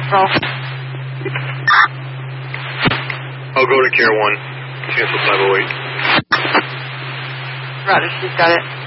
Roll. I'll go to Care 1. Cancel 508. Roger, she's got it.